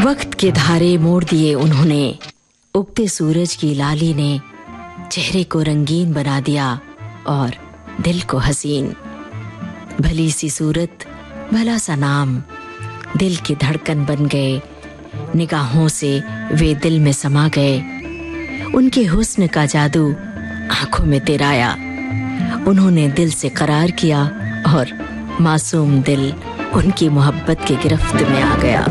वक्त के धारे मोड़ दिए उन्होंने, उगते सूरज की लाली ने चेहरे को रंगीन बना दिया और दिल को हसीन। भली सी सूरत, भला सा नाम, दिल की धड़कन बन गए, निगाहों से वे दिल में समा गए। उनके हुस्न का जादू आंखों में तेराया, उन्होंने दिल से करार किया और मासूम दिल उनकी मोहब्बत की गिरफ्त में आ गया।